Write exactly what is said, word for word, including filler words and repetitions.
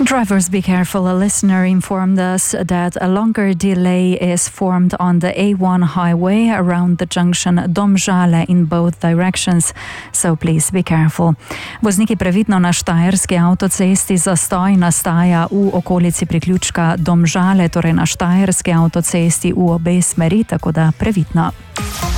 Drivers, be careful. A listener informed us that a longer delay is formed on the A one highway around the junction Domžale in both directions, so please be careful. Vozniki previdno na štajerski avtocesti. Zastoj nastaja v okolici priključka Domžale, torej na štajerski avtocesti v obe smeri, tako da previdno.